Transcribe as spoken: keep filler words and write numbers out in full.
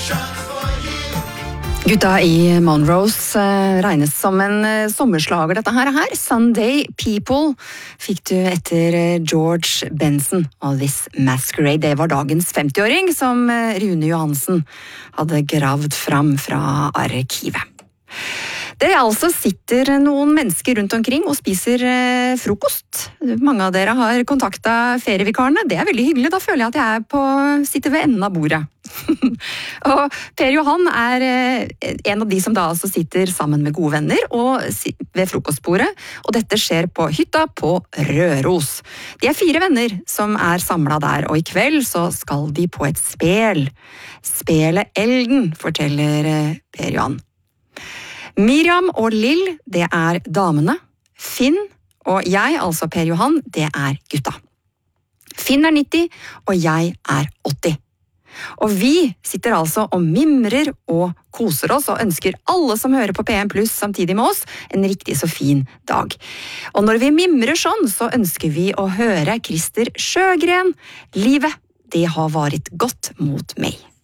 Gutta i Monrose eh, regnes som en eh, sommerslager dette her, her. Sunday People fikk du etter eh, George Benson og This Masquerade. Det var dagens femtiåring som eh, Rune Johansen hadde gravd fram fra arkivet. Det altså sitter noen mennesker rundt omkring og spiser eh, frokost. Mange av dere har kontaktet ferievikarene. Det er veldig hyggelig, da føler jeg at jeg er på, sitter ved enden av bordet. Og Per Johan er eh, en av de som da altså sitter sammen med gode venner og si, ved frokostbordet, og dette skjer på hytta på Røros. De er fire venner som er samlet der, og i kveld så skal de på et spel. Spelet Elden, forteller eh, Per Johan. Miriam og Lill, det er damene. Finn og jeg, altså Per Johan, det er gutta. Finn er nitti, og jeg er åtti. Og vi sitter altså og mimrer og koser oss og ønsker alle som hører på P en Pluss samtidig med oss en riktig så fin dag. Og når vi mimrer sånn, så ønsker vi å høre Christer Sjøgren. Livet, det har varit godt mot meg.